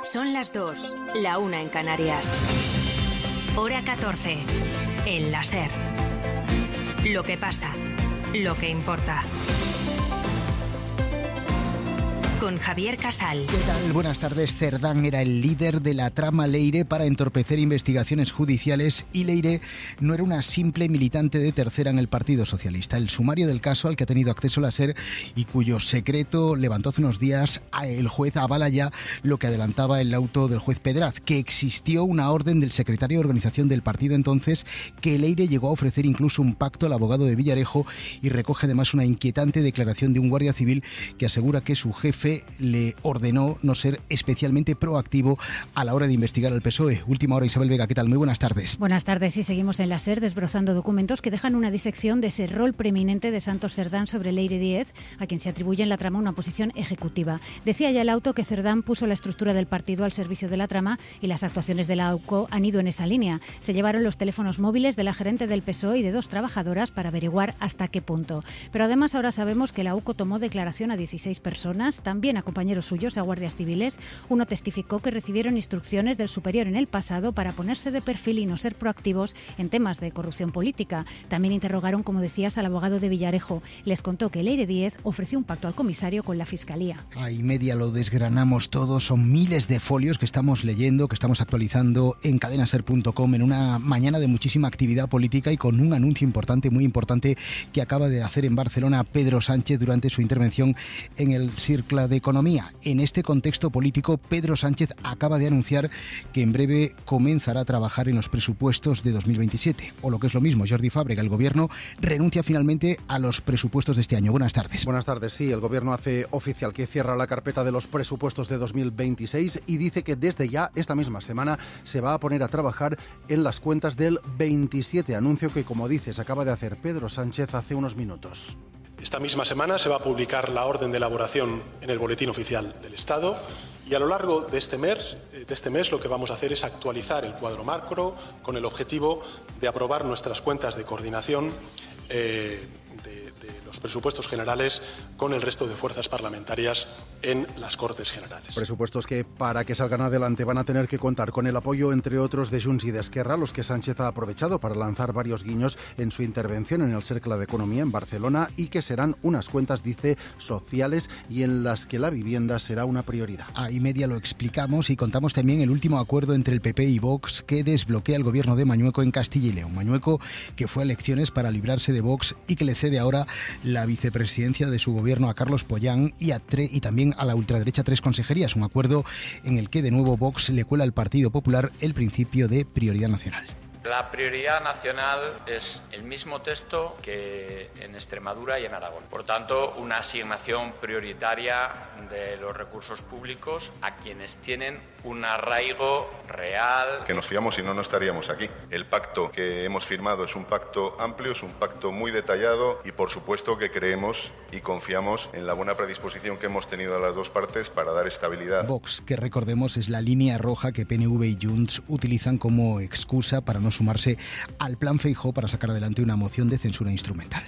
Son las 2, la 1 en Canarias. Hora 14, en la SER. Lo que pasa, lo que importa. Con Javier Casal. ¿Qué tal? Buenas tardes. Cerdán era el líder de la trama Leire para entorpecer investigaciones judiciales y Leire no era una simple militante de tercera en el Partido Socialista. El sumario del caso al que ha tenido acceso la SER y cuyo secreto levantó hace unos días el juez avala ya lo que adelantaba el auto del juez Pedraz, que existió una orden del secretario de organización del partido entonces que Leire llegó a ofrecer incluso un pacto al abogado de Villarejo, y recoge además una inquietante declaración de un guardia civil que asegura que su jefe le ordenó no ser especialmente proactivo a la hora de investigar al PSOE. Última hora, Isabel Vega, ¿qué tal? Muy buenas tardes. Buenas tardes, y seguimos en la SER desbrozando documentos que dejan una disección de ese rol preeminente de Santos Cerdán sobre Leire Díez, a quien se atribuye en la trama una posición ejecutiva. Decía ya el auto que Cerdán puso la estructura del partido al servicio de la trama, y las actuaciones de la AUCO han ido en esa línea. Se llevaron los teléfonos móviles de la gerente del PSOE y de 2 trabajadoras para averiguar hasta qué punto. Pero además ahora sabemos que la AUCO tomó declaración a 16 personas, también a compañeros suyos, a guardias civiles. Uno testificó que recibieron instrucciones del superior en el pasado para ponerse de perfil y no ser proactivos en temas de corrupción política. También interrogaron, como decías, al abogado de Villarejo. Les contó que Leire Díez ofreció un pacto al comisario con la Fiscalía. Ahí media lo desgranamos todo. Son miles de folios que estamos leyendo, que estamos actualizando en cadenaser.com en una mañana de muchísima actividad política y con un anuncio importante, muy importante, que acaba de hacer en Barcelona Pedro Sánchez durante su intervención en el Cercle d'Economia. En este contexto político, Pedro Sánchez acaba de anunciar que en breve comenzará a trabajar en los presupuestos de 2027. O lo que es lo mismo, Jordi Fàbrega, el Gobierno renuncia finalmente a los presupuestos de este año. Buenas tardes. Buenas tardes, sí. El Gobierno hace oficial que cierra la carpeta de los presupuestos de 2026 y dice que desde ya, esta misma semana, se va a poner a trabajar en las cuentas del 27. Anuncio que, como dices, acaba de hacer Pedro Sánchez hace unos minutos. Esta misma semana se va a publicar la orden de elaboración en el Boletín Oficial del Estado, y a lo largo de este mes lo que vamos a hacer es actualizar el cuadro macro con el objetivo de aprobar nuestras cuentas de coordinación de los presupuestos generales con el resto de fuerzas parlamentarias en las Cortes Generales. Presupuestos que, para que salgan adelante, van a tener que contar con el apoyo, entre otros, de Junts y de Esquerra, los que Sánchez ha aprovechado para lanzar varios guiños en su intervención en el Cercle d'Economia en Barcelona, y que serán unas cuentas, dice, sociales y en las que la vivienda será una prioridad. Ahí media lo explicamos y contamos también el último acuerdo entre el PP y Vox que desbloquea el gobierno de Mañueco en Castilla y León. Mañueco, que fue a elecciones para librarse de Vox y que le cede ahora la vicepresidencia de su gobierno a Carlos Pollán y también a la ultraderecha 3 consejerías, un acuerdo en el que de nuevo Vox le cuela al Partido Popular el principio de prioridad nacional. La prioridad nacional es el mismo texto que en Extremadura y en Aragón. Por tanto, una asignación prioritaria de los recursos públicos a quienes tienen un arraigo real. Que nos fiamos, si no, no estaríamos aquí. El pacto que hemos firmado es un pacto amplio, es un pacto muy detallado y, por supuesto, que creemos y confiamos en la buena predisposición que hemos tenido a las dos partes para dar estabilidad. Vox, que recordemos es la línea roja que PNV y Junts utilizan como excusa para no sumarse al plan Feijóo para sacar adelante una moción de censura instrumental.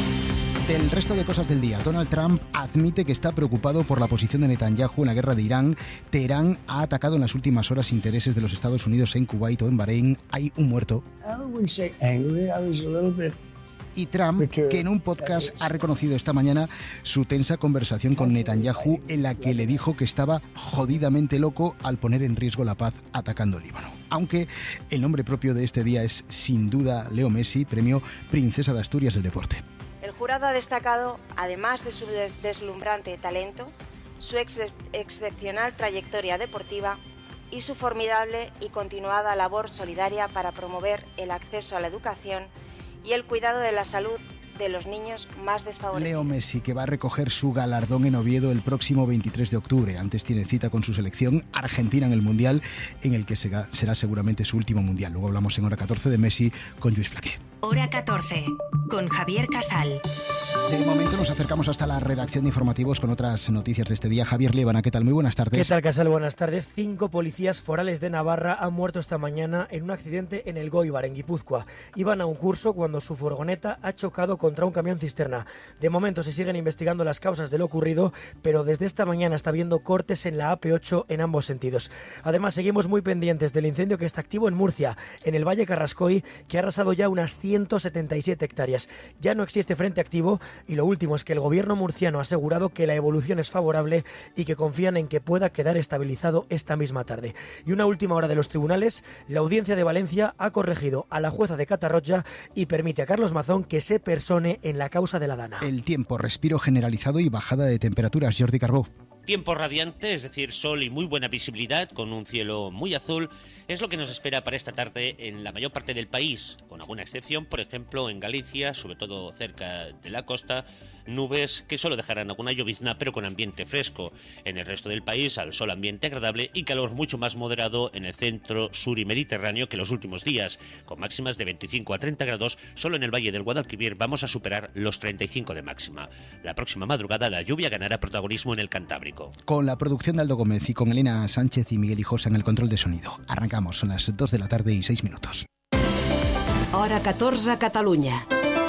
Del resto de cosas del día, Donald Trump admite que está preocupado por la posición de Netanyahu en la guerra de Irán. Teherán ha atacado en las últimas horas intereses de los Estados Unidos en Kuwait o en Bahrein. Hay un muerto. Y Trump, que en un podcast ha reconocido esta mañana su tensa conversación con Netanyahu, en la que le dijo que estaba jodidamente loco al poner en riesgo la paz atacando el Líbano. Aunque el nombre propio de este día es sin duda Leo Messi, premio Princesa de Asturias del deporte. El jurado ha destacado, además de su deslumbrante talento, su excepcional trayectoria deportiva y su formidable y continuada labor solidaria para promover el acceso a la educación y el cuidado de la salud de los niños más desfavorecidos. Leo Messi, que va a recoger su galardón en Oviedo el próximo 23 de octubre. Antes tiene cita con su selección Argentina en el Mundial, en el que será seguramente su último Mundial. Luego hablamos en hora 14 de Messi con Lluís Flaqué. Hora 14, con Javier Casal. De momento nos acercamos hasta la redacción de informativos con otras noticias de este día. Javier Lévana, ¿qué tal? Muy buenas tardes. ¿Qué tal, Casal? Buenas tardes. 5 policías forales de Navarra han muerto esta mañana en un accidente en el Goibar, en Guipúzcoa. Iban a un curso cuando su furgoneta ha chocado contra un camión cisterna. De momento se siguen investigando las causas de lo ocurrido, pero desde esta mañana está habiendo cortes en la AP8 en ambos sentidos. Además, seguimos muy pendientes del incendio que está activo en Murcia, en el Valle Carrascoy, que ha arrasado ya unas 177 hectáreas. Ya no existe frente activo y lo último es que el gobierno murciano ha asegurado que la evolución es favorable y que confían en que pueda quedar estabilizado esta misma tarde. Y una última hora de los tribunales, la Audiencia de Valencia ha corregido a la jueza de Catarroja y permite a Carlos Mazón que se persone en la causa de la Dana. El tiempo, respiro generalizado y bajada de temperaturas. Jordi Carbó. Tiempo radiante, es decir, sol y muy buena visibilidad, con un cielo muy azul, es lo que nos espera para esta tarde en la mayor parte del país, con alguna excepción, por ejemplo, en Galicia, sobre todo cerca de la costa, nubes que solo dejarán alguna llovizna, pero con ambiente fresco. En el resto del país, al sol ambiente agradable y calor mucho más moderado en el centro, sur y mediterráneo que los últimos días, con máximas de 25 a 30 grados, solo en el Valle del Guadalquivir vamos a superar los 35 de máxima. La próxima madrugada la lluvia ganará protagonismo en el Cantábrico. Con la producción de Aldo Gómez y con Elena Sánchez y Miguel Hijosa en el control de sonido. Arrancamos, son las 2 de la tarde y 6 minutos. Hora 14, Catalunya.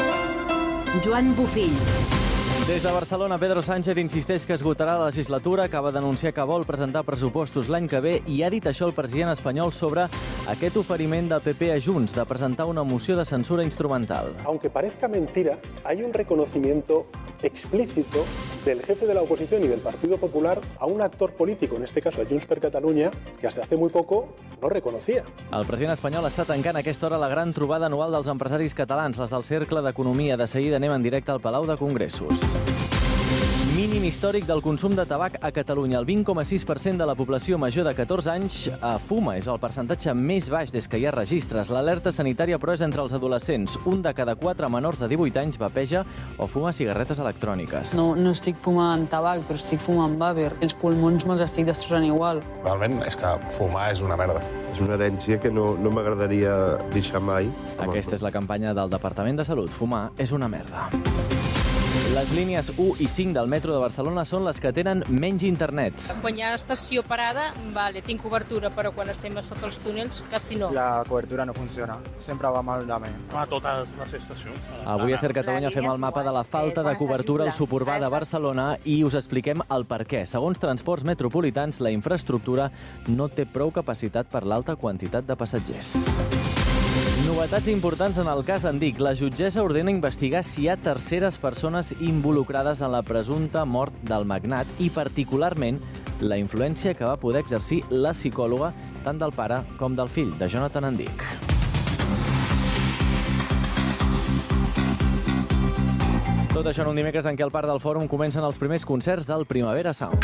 Joan Bufill. Des de Barcelona, Pedro Sánchez insisteix que esgotarà la legislatura, acaba d'anunciar que vol presentar pressupostos l'any que ve i ha dit això el president espanyol sobre aquest oferiment del PP a Junts de presentar una moció de censura instrumental. Aunque parezca mentira, hay un reconocimiento explícito del jefe de la oposición y del Partido Popular a un actor político, en este caso a Junts per Catalunya, que hasta hace muy poco no reconocía. El president espanyol està tancant a aquesta hora la gran trobada anual dels empresaris catalans, les del Cercle d'Economia. De seguida anem en directe al Palau de Congressos. Mínim històric del consum de tabac a Catalunya. El 20,6% de la població major de 14 anys fuma. És el percentatge més baix des que hi ha registres. L'alerta sanitària, però, és entre els adolescents. 1 de cada 4 menors de 18 anys vapeja o fuma cigarretes electròniques. No estic fumant tabac, però estic fumant vàper. Els pulmons me'ls estic destrossant igual. Realment és que fumar és una merda. És una herència que no m'agradaria deixar mai. Aquesta és la campanya del Departament de Salut. Fumar és una merda. Les línies 1 i 5 del metro de Barcelona són les que tenen menys internet. Quan hi ha estació parada, tinc cobertura, però quan estem a sota els túnels, quasi no. La cobertura no funciona, sempre va malament. A totes les estacions. Avui a Ser Catalunya fem el mapa de la falta de cobertura al suburbà de Barcelona i us expliquem el per què. Segons Transports Metropolitans, la infraestructura no té prou capacitat per l'alta quantitat de passatgers. Novetats importants en el cas Andic. La jutgessa ordena investigar si hi ha terceres persones involucrades en la presumpta mort del magnat i, particularment, la influència que va poder exercir la psicòloga tant del pare com del fill de Jonathan Andic. Tot això en un dimecres en què al Parc del Fòrum comencen els primers concerts del Primavera Sound.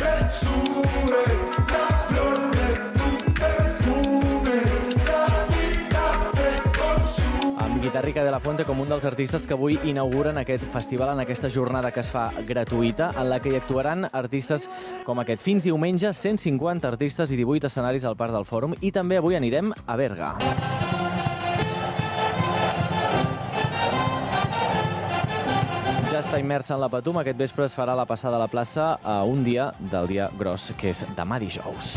Guitarrica de la Fuente com un dels artistes que avui inauguren aquest festival en aquesta jornada que es fa gratuïta, en la que hi actuaran artistes com aquest. Fins diumenge, 150 artistes i 18 escenaris al Parc del Fòrum, i també avui anirem a Berga. Ja està immersa en la Patum. Aquest vespre es farà la passada a la plaça a un dia del dia gros, que és demà dijous.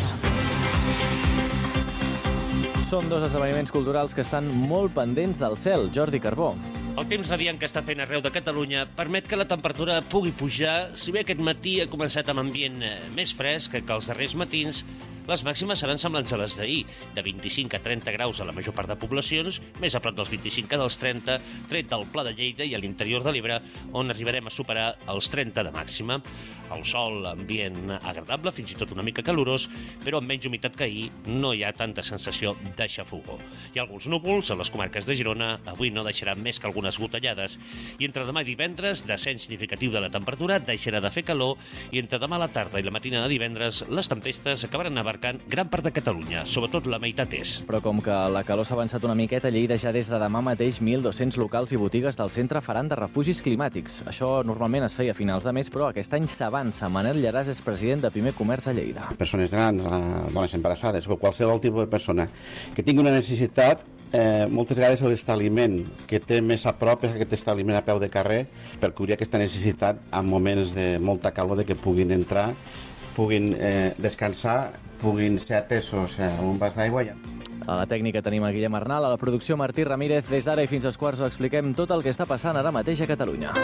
Són dos esdeveniments culturals que estan molt pendents del cel. Jordi Carbó. El temps radiant que està fent arreu de Catalunya permet que la temperatura pugui pujar. Si bé aquest matí ha començat amb ambient més fresc que els darrers matins, les màximes seran semblants a les d'ahir, de 25 a 30 graus a la major part de poblacions, més a prop dels 25 que dels 30, tret del Pla de Lleida i a l'interior de l'Ebre, on arribarem a superar els 30 de màxima. El sol, ambient agradable, fins i tot una mica calorós, però amb menys humitat que ahir no hi ha tanta sensació de xafogor. Hi ha alguns núvols a les comarques de Girona, avui no deixaran més que algunes gotellades. I entre demà i divendres, descens significatiu de la temperatura, deixarà de fer calor, i entre demà a la tarda i la matina de divendres, les tempestes acabaran abarcant gran part de Catalunya, sobretot la meitat est. Però com que la calor s'ha avançat una miqueta, Lleida ja des de demà mateix 1.200 locals i botigues del centre faran de refugis climàtics. Això normalment es feia a finals de mes, però aquest any s'avança. Manel Llaràs és president de Primer Comerç a Lleida. Persones grans, dones embarassades o qualsevol tipus de persona que tingui una necessitat moltes vegades l'establiment que té més a prop és aquest establiment a peu de carrer per cobrir aquesta necessitat en moments de molta calor de que puguin entrar, puguin descansar, puguin ser atesos a un vas d'aigua. A la tècnica tenim a Guillem Arnal, a la producció Martí Ramírez. Des d'ara i fins als quarts ho expliquem tot el que està passant ara mateix a Catalunya.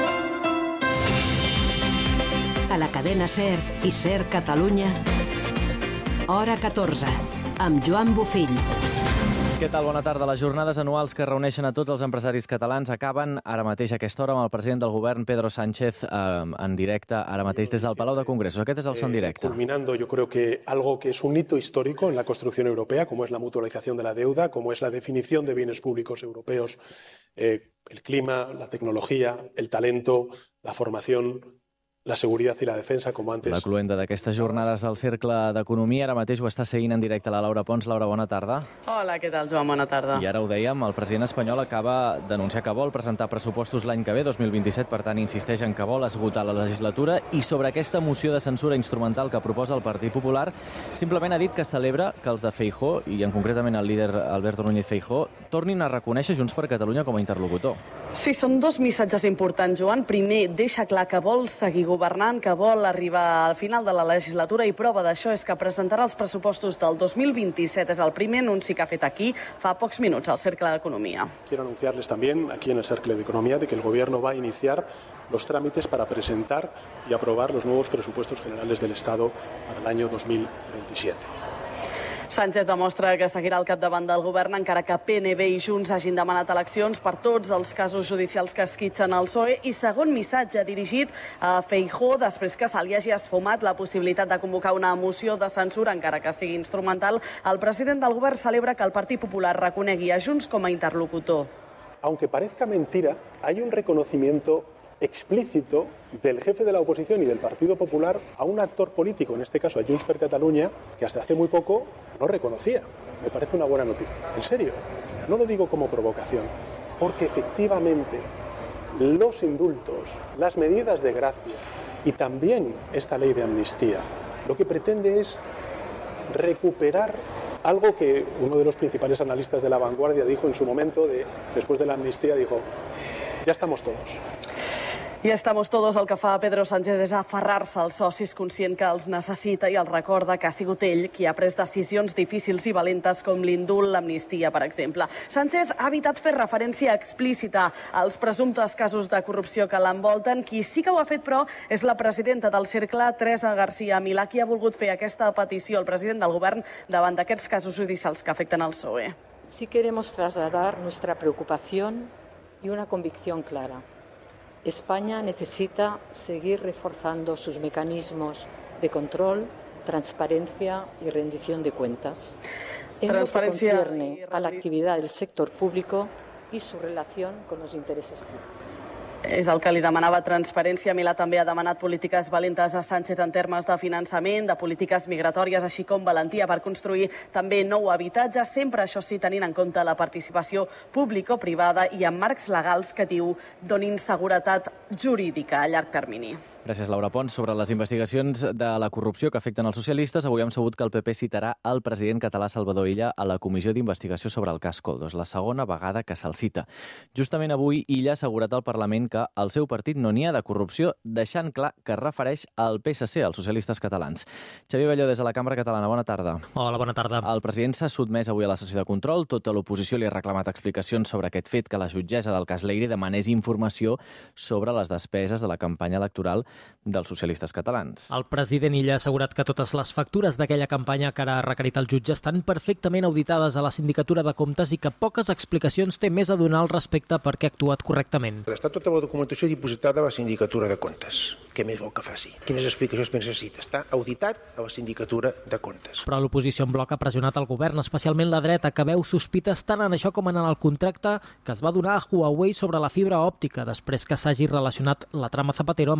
A la cadena SER i SER Catalunya, Hora 14, amb Joan Bufill. Què tal? Bona tarda. Les jornades anuals que reuneixen a tots els empresaris catalans acaben ara mateix a aquesta hora amb el president del govern, Pedro Sánchez, en directe, ara mateix des del Palau de Congressos. Aquest és el son directe. Culminando, yo creo que algo que es un hito histórico en la construcción europea, como es la mutualización de la deuda, como es la definición de bienes públicos europeos, el clima, la tecnología, el talento, la formación, la seguridad y la defensa, com antes. La cluenda d'aquestes jornades del Cercle d'Economia ara mateix ho està seguint en directe la Laura Pons. Laura, bona tarda. Hola, què tal, Joan? Bona tarda. I ara ho dèiem, el president espanyol acaba d'anunciar que vol presentar pressupostos l'any que ve, 2027, per tant insisteix en que vol esgotar la legislatura, i sobre aquesta moció de censura instrumental que proposa el Partit Popular, simplement ha dit que celebra que els de Feijóo, i en concretament el líder Alberto Núñez Feijóo, tornin a reconèixer Junts per Catalunya com a interlocutor. Sí, són dos missatges importants, Joan. Primer, deixa clar que vol seguir governant, que vol arribar al final de la legislatura, i prova d'això és que presentarà els pressupostos del 2027. És el primer anunci que ha fet aquí fa pocs minuts al Cercle d'Economia. Quiero anunciarles también aquí en el Cercle de Economía de que el Gobierno va a iniciar los trámites para presentar y aprobar los nuevos presupuestos generales del Estado para el año 2027. Sánchez demostra que seguirà al capdavant del govern encara que PNB i Junts hagin demanat eleccions per tots els casos judicials que esquitxen el PSOE. I segon missatge dirigit a Feijóo després que se li hagi esfumat la possibilitat de convocar una moció de censura, encara que sigui instrumental. El president del govern celebra que el Partit Popular reconegui a Junts com a interlocutor. Aunque parezca mentira, hay un reconocimiento explícito del jefe de la oposición y del Partido Popular a un actor político, en este caso a Junts per Catalunya, que hasta hace muy poco no reconocía. Me parece una buena noticia. En serio, no lo digo como provocación, porque efectivamente los indultos, las medidas de gracia y también esta ley de amnistía, lo que pretende es recuperar algo que uno de los principales analistas de La Vanguardia dijo en su momento, después de la amnistía, dijo: ya estamos todos. I estamos todos, el que fa Pedro Sánchez és aferrar-se als socis, conscient que els necessita, i els recorda que ha sigut ell qui ha pres decisions difícils i valentes com l'indult, l'amnistia, per exemple. Sánchez ha evitat fer referència explícita als presumptes casos de corrupció que l'envolten. Qui sí que ho ha fet, però, és la presidenta del Cercle, Teresa García Milà, qui ha volgut fer aquesta petició al president del govern davant d'aquests casos judicials que afecten al PSOE. Sí queremos trasladar nuestra preocupación y una convicción clara. España necesita seguir reforzando sus mecanismos de control, transparencia y rendición de cuentas en lo que concierne a la actividad del sector público y su relación con los intereses públicos. És el que li demanava transparència. Milà també ha demanat polítiques valentes a Sánchez en termes de finançament, de polítiques migratòries, així com valentia per construir també nou habitatge, sempre això sí tenint en compte la participació público-privada i amb marcs legals que diu donin seguretat jurídica a llarg termini. Gràcies, Laura Pons. Sobre les investigacions de la corrupció que afecten els socialistes, avui hem sabut que el PP citarà el president català Salvador Illa a la comissió d'investigació sobre el cas Koldo. És la segona vegada que se'l cita. Justament avui, Illa ha assegurat al Parlament que al seu partit no n'hi ha de corrupció, deixant clar que es refereix al PSC, als socialistes catalans. Xavier Belló, des de la Cambra Catalana, bona tarda. Hola, bona tarda. El president s'ha sotmès avui a la sessió de control. Tota l'oposició li ha reclamat explicacions sobre aquest fet, que la jutgessa del cas Leire demanés informació sobre les despeses de la campanya electoral dels socialistes catalans. El president Illa ha assegurat que totes les factures d'aquella campanya que ara ha requerit el jutge estan perfectament auditades a la Sindicatura de Comptes i que poques explicacions té més a donar al respecte perquè ha actuat correctament. Està tota la documentació dipositada a la Sindicatura de Comptes. Què més vol que faci? Quines explicacions necessita? Està auditat a la Sindicatura de Comptes. Però l'oposició en bloc ha pressionat el govern, especialment la dreta, que veu sospites tant en això com en el contracte que es va donar a Huawei sobre la fibra òptica després que s'hagi relacionat la trama Zapatero amb aquesta empresa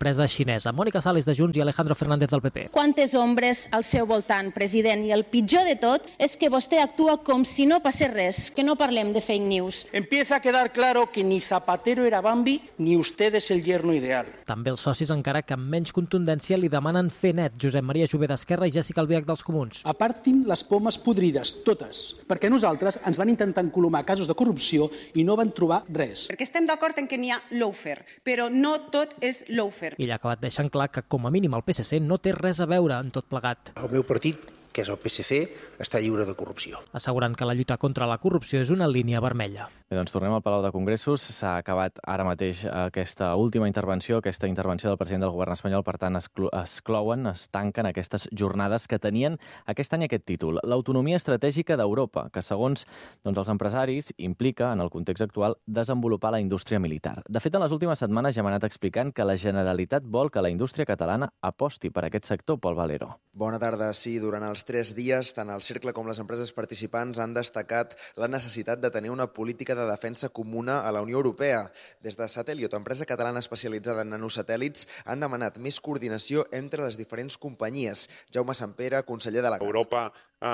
empresa xinesa. Mònica Sales de Junts i Alejandro Fernández del PP. Quantes ombres al seu voltant, president, i el pitjor de tot és que vostè actua com si no passés res, que no parlem de fake news. Empieza a quedar claro que ni Zapatero era Bambi ni usted es el yerno ideal. També els socis, encara que amb menys contundència, li demanen fer net. Josep Maria Jové d'Esquerra i Jessica Albiach dels Comuns. Apartin les pomes podrides, totes, perquè nosaltres ens van intentar encolomar casos de corrupció i no van trobar res. Perquè estem d'acord en que n'hi ha lawfare, però no tot és lawfare. I ella ha acabat deixant clar que, com a mínim, el PSC no té res a veure en tot plegat. El meu partit, que és el PSC, està lliure de corrupció. Assegurant que la lluita contra la corrupció és una línia vermella. Bé, doncs tornem al Palau de Congressos. S'ha acabat ara mateix aquesta última intervenció, aquesta intervenció del president del govern espanyol. Per tant, es tanquen aquestes jornades que tenien aquest any aquest títol. L'autonomia estratègica d'Europa, que segons els empresaris implica, en el context actual, desenvolupar la indústria militar. De fet, en les últimes setmanes ja hem anat explicant que la Generalitat vol que la indústria catalana aposti per aquest sector. Pol Valero. Bona tarda. Sí, durant els 3 dies, tant el Cercle com les empreses participants han destacat la necessitat de tenir una política de defensa comuna a la Unió Europea. Des de Sateliot, empresa catalana especialitzada en nanosatèl·lits, han demanat més coordinació entre les diferents companyies. Jaume Sampere, conseller delegat. Europa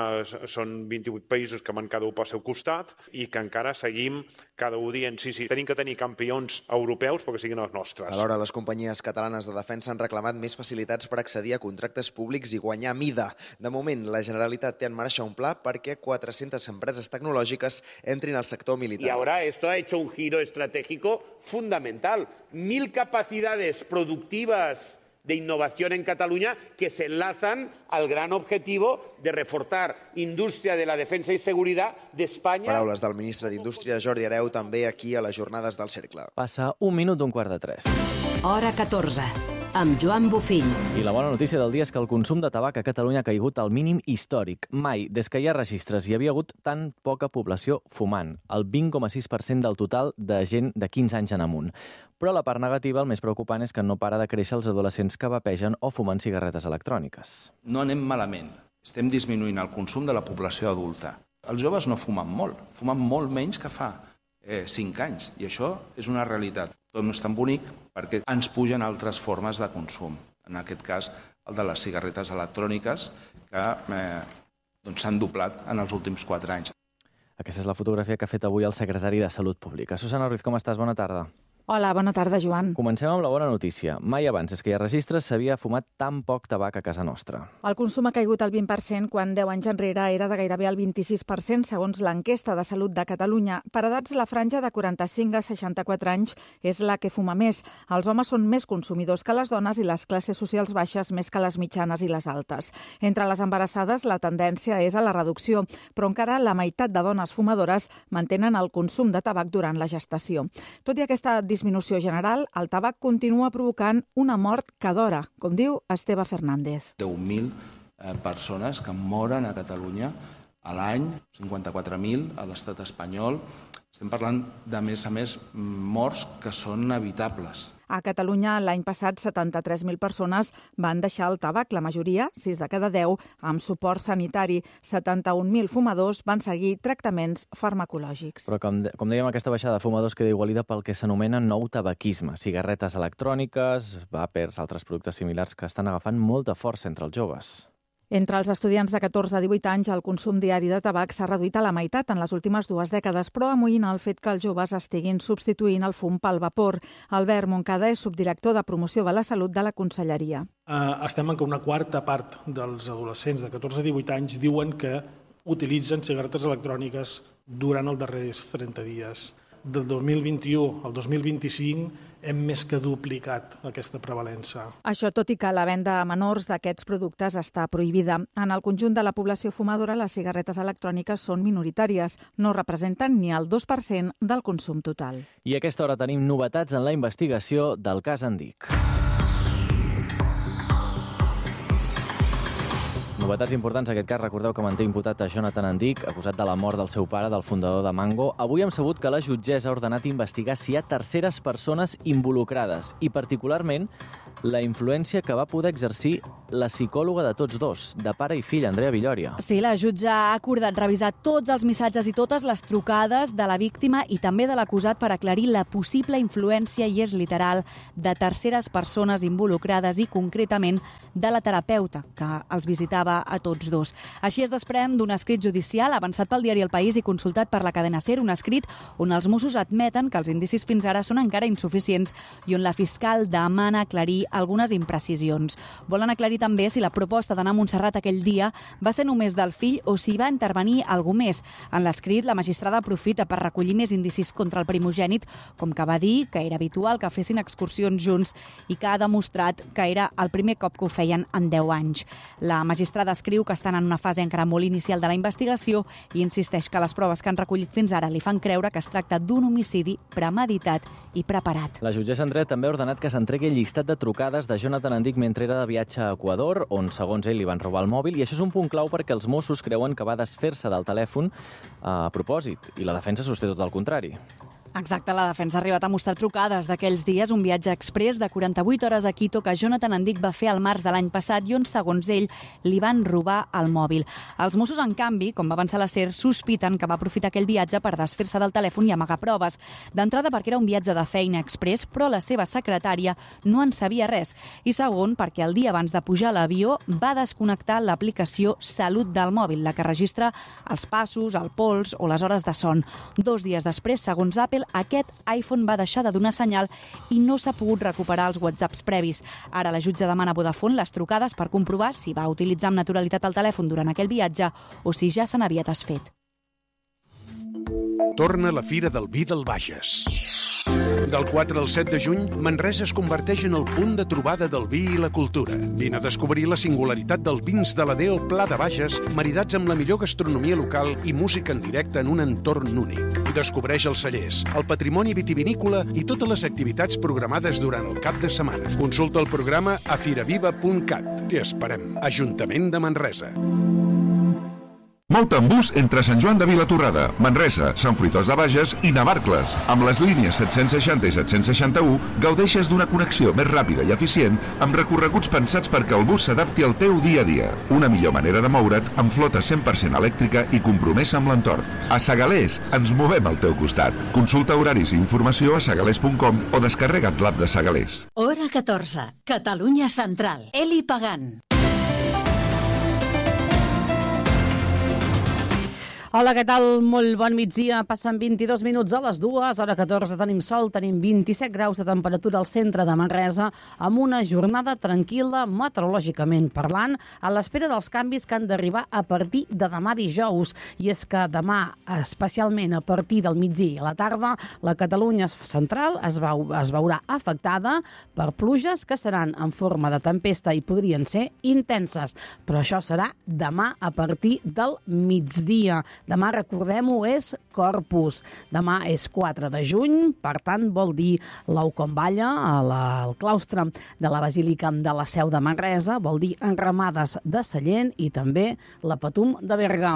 són 28 països que van cada un pel seu costat i que encara seguim cada un dient sí, tenim que tenir campions europeus perquè siguin els nostres. Alhora, les companyies catalanes de defensa han reclamat més facilitats per accedir a contractes públics i guanyar mida. De moment, la Generalitat té en marxa un pla perquè 400 empreses tecnològiques entrin al sector militar. Y ahora esto ha hecho un giro estratégico fundamental. 1.000 capacidades productivas de innovación en Cataluña que se enlazan al gran objetivo de reforzar indústria de la defensa i seguretat d'Espanya. Paraules del ministre d'Indústria, Jordi Hereu, també aquí a les jornades del Cercle. Passa 1 minut d'un 2:45. Hora 14, amb Joan Bofill. I la bona notícia del dia és que el consum de tabac a Catalunya ha caigut al mínim històric. Mai, des que hi ha registres, hi havia hagut tan poca població fumant, el 20,6% del total de gent de 15 anys en amunt. Però la part negativa, el més preocupant, és que no para de créixer els adolescents que vapegen o fumen cigarretes electròniques. No anem malament. Estem disminuint el consum de la població adulta. Els joves no fumen molt menys que fa 5 anys, i això és una realitat. Tot no és tan bonic perquè ens pugen altres formes de consum. En aquest cas, el de les cigarretes electròniques, que s'han doblat en els últims 4 anys. Aquesta és la fotografia que ha fet avui el secretari de Salut Pública. Susana Ruiz, com estàs? Bona tarda. Hola, bona tarda, Joan. Comencem amb la bona notícia. Mai abans, des que hi ha registres, s'havia fumat tan poc tabac a casa nostra. El consum ha caigut al 20% quan 10 anys enrere era de gairebé el 26%, segons l'enquesta de Salut de Catalunya. Per edats, la franja de 45 a 64 anys és la que fuma més. Els homes són més consumidors que les dones i les classes socials baixes més que les mitjanes i les altes. Entre les embarassades, la tendència és a la reducció, però encara la meitat de dones fumadores mantenen el consum de tabac durant la gestació. Tot i aquesta disminució general, el tabac continua provocant una mort cada hora, com diu Esteve Fernández. 10.000 persones que moren a Catalunya a l'any, 54.000 a l'estat espanyol. Estem parlant de, més a més, morts que són evitables. A Catalunya, l'any passat, 73.000 persones van deixar el tabac, la majoria, 6 de cada 10, amb suport sanitari. 71.000 fumadors van seguir tractaments farmacològics. Però, com dèiem, aquesta baixada de fumadors queda igualida pel que s'anomena nou tabaquisme. Cigarretes electròniques, vapers, altres productes similars que estan agafant molta força entre els joves. Entre els estudiants de 14 a 18 anys, el consum diari de tabac s'ha reduït a la meitat en les últimes 2 dècades, però amoïna el fet que els joves estiguin substituint el fum pel vapor. Albert Moncada és subdirector de promoció de la salut de la Conselleria. Estem en què una quarta part dels adolescents de 14 a 18 anys diuen que utilitzen cigarretes electròniques durant els darrers 30 dies. Del 2021 al 2025 hem més que duplicat aquesta prevalença. Això tot i que la venda a menors d'aquests productes està prohibida. En el conjunt de la població fumadora, les cigarretes electròniques són minoritàries. No representen ni el 2% del consum total. I a aquesta hora tenim novetats en la investigació del cas Andic. Novetats importants en aquest cas. Recordeu que manté imputat a Jonathan Andic, acusat de la mort del seu pare, del fundador de Mango. Avui hem sabut que la jutgessa ha ordenat investigar si hi ha terceres persones involucrades i, particularment, la influència que va poder exercir la psicòloga de tots dos, de pare i fill, Andrea Villoria. Sí, la jutge ha acordat revisar tots els missatges i totes les trucades de la víctima i també de l'acusat per aclarir la possible influència, i és literal, de terceres persones involucrades i concretament de la terapeuta que els visitava a tots dos. Així es desprèn d'un escrit judicial avançat pel diari El País i consultat per la cadena SER, un escrit on els Mossos admeten que els indicis fins ara són encara insuficients i on la fiscal demana aclarir algunes imprecisions. Volen aclarir també si la proposta d'anar a Montserrat aquell dia va ser només del fill o si va intervenir algú més. En l'escrit, la magistrada aprofita per recollir més indicis contra el primogènit, com que va dir que era habitual que fessin excursions junts i que ha demostrat que era el primer cop que ho feien en 10 anys. La magistrada escriu que estan en una fase encara molt inicial de la investigació i insisteix que les proves que han recollit fins ara li fan creure que es tracta d'un homicidi premeditat i preparat. La jutgessa Andrea també ha ordenat que s'entregui el llistat de trucades de Jonathan Andic mentre era de viatge a Equador, on, segons ell, li van robar el mòbil, i això és un punt clau perquè els Mossos creuen que va desfer-se del telèfon a propòsit, i la defensa sosté tot el contrari. Exacte, la defensa ha arribat a mostrar trucades d'aquells dies, un viatge exprés de 48 hores a Quito que Jonathan Andic va fer al març de l'any passat i on, segons ell, li van robar el mòbil. Els Mossos, en canvi, com va avançar la SER, sospiten que va aprofitar aquell viatge per desfer-se del telèfon i amagar proves. D'entrada perquè era un viatge de feina express, però la seva secretària no en sabia res. I segon, perquè el dia abans de pujar a l'avió va desconnectar l'aplicació Salut del mòbil, la que registra els passos, el pols o les hores de son. 2 dies després, segons Apple, aquest iPhone va deixar de donar senyal i no s'ha pogut recuperar els WhatsApps previs. Ara la jutge demana a Vodafone les trucades per comprovar si va utilitzar amb naturalitat el telèfon durant aquell viatge o si ja se n'havia desfet. Torna la Fira del Vi del Bages. Del 4 al 7 de juny, Manresa es converteix en el punt de trobada del vi i la cultura. Vine a descobrir la singularitat dels vins de la Deo Pla de Bages, maridats amb la millor gastronomia local i música en directe en un entorn únic. Descobreix els cellers, el patrimoni vitivinícola i totes les activitats programades durant el cap de setmana. Consulta el programa a firaviva.cat. T'hi esperem. Ajuntament de Manresa. Mou-te en bus entre Sant Joan de Vilatorrada, Manresa, Sant Fruitós de Bages i Navarcles. Amb les línies 760 i 761 gaudeixes d'una connexió més ràpida i eficient amb recorreguts pensats perquè el bus s'adapti al teu dia a dia. Una millor manera de moure't amb flota 100% elèctrica i compromesa amb l'entorn. A Segalers ens movem al teu costat. Consulta horaris i informació a segalers.com o descarrega't l'app de Segalers. Hora 14. Catalunya Central. Eli Pagant. Hola, què tal? Molt bon migdia. Passen 22 minuts a les 2, hora 14 tenim sol, tenim 27 graus de temperatura al centre de Manresa, amb una jornada tranquil·la meteorològicament parlant, a l'espera dels canvis que han d'arribar a partir de demà dijous. I és que demà, especialment a partir del migdia i a la tarda, la Catalunya central es veurà afectada per pluges que seran en forma de tempesta i podrien ser intenses. Però això serà demà a partir del migdia. Demà, recordem-ho, és Corpus. Demà és 4 de juny, per tant, vol dir l'Aucomballa, al claustre de la Basílica de la Seu de Manresa, vol dir enramades de Sallent i també la Patum de Berga.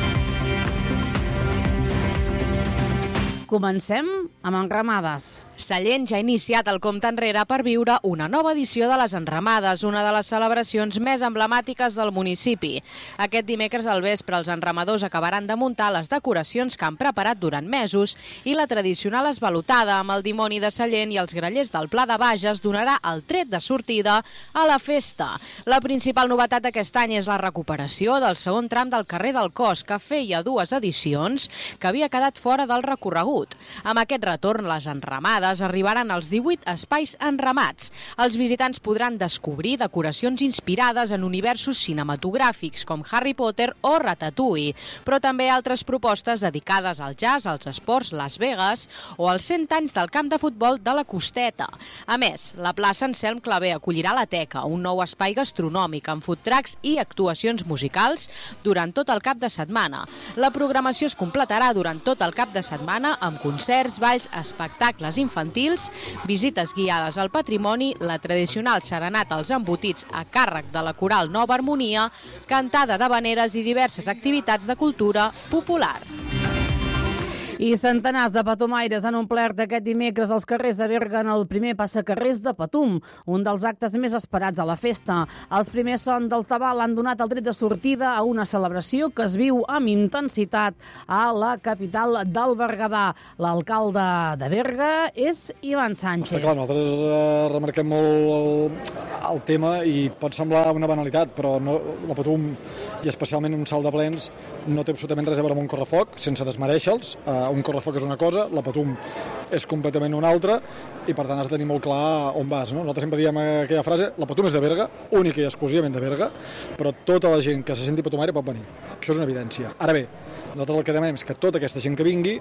Comencem amb enramades. Sallent ja ha iniciat el compte enrere per viure una nova edició de les Enramades, una de les celebracions més emblemàtiques del municipi. Aquest dimecres al vespre els enramadors acabaran de muntar les decoracions que han preparat durant mesos i la tradicional esvalotada amb el dimoni de Sallent i els grallers del Pla de Bages donarà el tret de sortida a la festa. La principal novetat d'aquest any és la recuperació del segon tram del carrer del Cos, que feia 2 edicions que havia quedat fora del recorregut. Amb aquest retorn, les enramades arribaran als 18 espais enramats. Els visitants podran descobrir decoracions inspirades en universos cinematogràfics com Harry Potter o Ratatouille, però també altres propostes dedicades al jazz, als esports, Las Vegas o als 100 anys del camp de futbol de la Costeta. A més, la plaça Anselm Clavé acollirà la Teca, un nou espai gastronòmic amb food trucks i actuacions musicals durant tot el cap de setmana. La programació es completarà durant tot el cap de setmana amb concerts, balls, espectacles infantils, visites guiades al patrimoni, la tradicional serenata als embotits a càrrec de la coral Nova Harmonia, cantada d'havaneres i diverses activitats de cultura popular. I centenars de patumaires han omplert aquest dimecres als carrers de Berga en el primer passacarrers de Patum, un dels actes més esperats a la festa. Els primers sons del tabal han donat el tret de sortida a una celebració que es viu amb intensitat a la capital del Berguedà. L'alcalde de Berga és Ivan Sánchez. Està clar, nosaltres remarquem molt el tema i pot semblar una banalitat, però no, la Patum, i especialment un salt de plens, no té absolutament res a veure amb un correfoc, sense desmereixe'ls. Un correfoc és una cosa, la Patum és completament una altra, i per tant has de tenir molt clar on vas. No? Nosaltres sempre diem aquella frase, la Patum és de Berga, única i exclusivament de Berga, però tota la gent que se senti patumaire pot venir. Això és una evidència. Ara bé, nosaltres el que demanem és que tota aquesta gent que vingui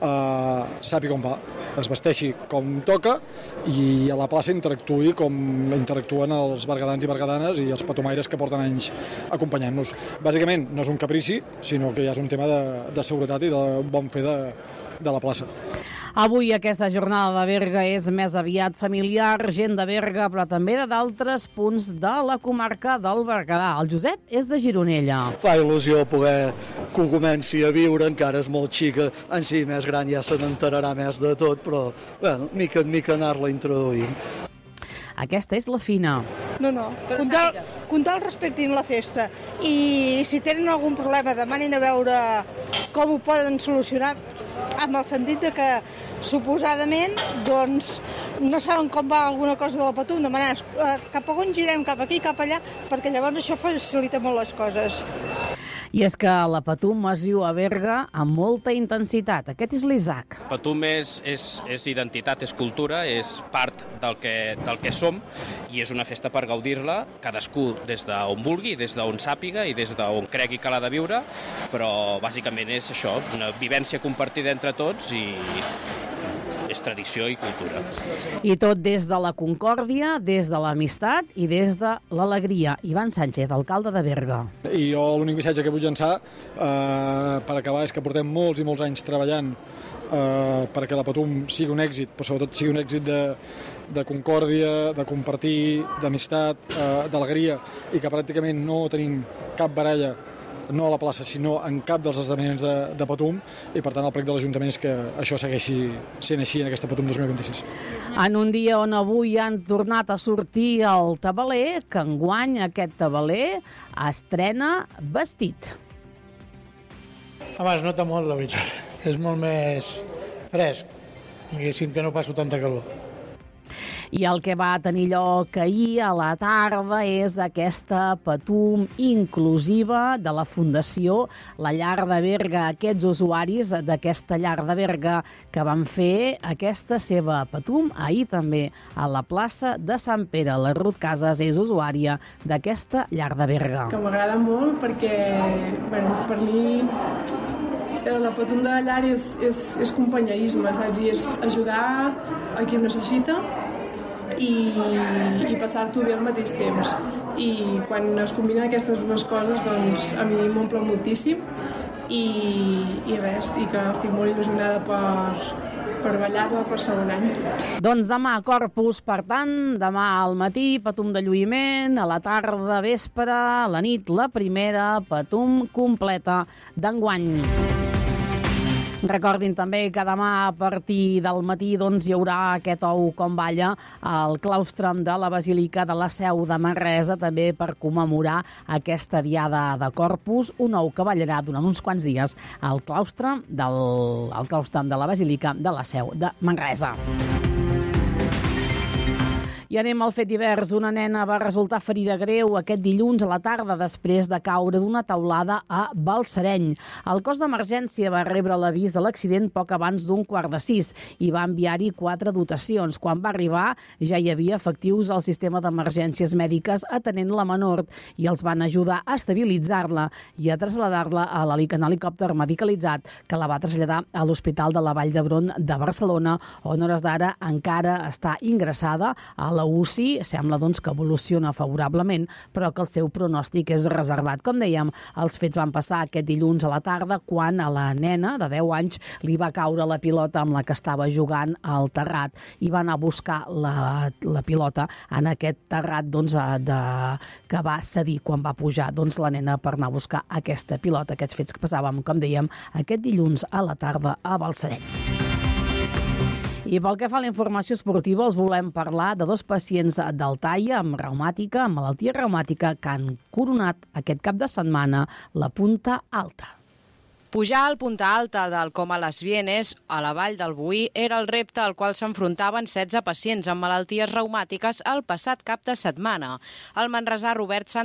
sàpiga on va, es vesteixi com toca i a la plaça interactuï com interactuen els berguedans i berguedanes i els patumaires que porten anys acompanyant-nos. Bàsicament, no és un caprici, sinó que ja és un tema de seguretat i de bon fer de la plaça. Avui aquesta jornada de Berga és més aviat familiar, gent de Berga, però també d'altres punts de la comarca del Berguedà. El Josep és de Gironella. Fa il·lusió poder que ho comenci a viure, encara és molt xica, en si més gran ja se n'enterarà més de tot, però bueno, mica en mica anar-la introduint. Aquesta és la Fina. No. Comptar el respectin la festa i si tenen algun problema demanin a veure com ho poden solucionar, amb el sentit de que suposadament doncs, no saben com va alguna cosa de la Patum, demanar cap a on girem, cap aquí, cap allà, perquè llavors això facilita molt les coses. I és que la Patum es viu a Berga amb molta intensitat. Aquest és l'Isaac. Patum és identitat, és cultura, és part del que som i és una festa per gaudir-la, cadascú des d'on vulgui, des d'on sàpiga i des d'on cregui que l'ha de viure, però bàsicament és això, una vivència compartida entre tots i és tradició i cultura. I tot des de la concòrdia, des de l'amistat i des de l'alegria. Ivan Sánchez, alcalde de Berga. I jo l'únic missatge que vull llançar per acabar és que portem molts i molts anys treballant perquè la Patum sigui un èxit, però sobretot sigui un èxit de concòrdia, de compartir, d'amistat, d'alegria, i que pràcticament no tenim cap baralla no a la plaça, sinó en cap dels esdeveniments de Patum, i per tant el prec de l'Ajuntament és que això segueixi sent així en aquesta Patum 2026. En un dia on avui han tornat a sortir el tabaler, que enguany aquest tabaler estrena vestit. Home, es nota molt, la veritat. És molt més fresc, diguéssim que no passo tanta calor. I el que va tenir lloc ahir a la tarda és aquesta Patum inclusiva de la Fundació La Llar de Berga. Aquests usuaris d'aquesta Llar de Berga que van fer aquesta seva Patum ahir també a la plaça de Sant Pere. La Ruth Casas és usuària d'aquesta Llar de Berga. Que m'agrada molt perquè, per mi la Patum de la Llar és companyerisme, saps? I és ajudar a qui ho necessita i passar-t'ho bé al mateix temps. I quan es combinen aquestes dues coses, doncs a mi m'omple moltíssim i res, i que estic molt il·lusionada per ballar-la per segon any. Doncs demà Corpus, per tant, demà al matí Patum de lluïment, a la tarda, vespre, a la nit, la primera Patum completa d'enguany. Recordin també que demà a partir del matí hi haurà aquest ou com balla al claustre de la Basílica de la Seu de Manresa, també per commemorar aquesta diada de Corpus, un ou que ballarà durant uns quants dies al claustre de la Basílica de la Seu de Manresa. I anem al fet divers. Una nena va resultar ferida greu aquest dilluns a la tarda després de caure d'una teulada a Balsareny. El cos d'emergència va rebre l'avís de l'accident poc abans d'15:15 i va enviar-hi 4 dotacions. Quan va arribar ja hi havia efectius al sistema d'emergències mèdiques atenent la menor i els van ajudar a estabilitzar-la i a traslladar-la en helicòpter medicalitzat que la va traslladar a l'Hospital de la Vall d'Hebron de Barcelona, on hores d'ara encara està ingressada a la UCI sembla que evoluciona favorablement, però que el seu pronòstic és reservat. Com dèiem, els fets van passar aquest dilluns a la tarda quan a la nena de 10 anys li va caure la pilota amb la que estava jugant al terrat i va anar a buscar la pilota en aquest terrat que va cedir quan va pujar la nena per anar a buscar aquesta pilota. Aquests fets que passaven, com dèiem, aquest dilluns a la tarda a Balsareny. I pel que fa a la informació esportiva, els volem parlar de 2 pacients d'Altaia amb malaltia reumàtica, que han coronat aquest cap de setmana la Punta Alta. Pujar al Punta Alta del Coma Les Vienes, a la vall del Boí, era el repte al qual s'enfrontaven 16 pacients amb malalties reumàtiques el passat cap de setmana. El manresà Robert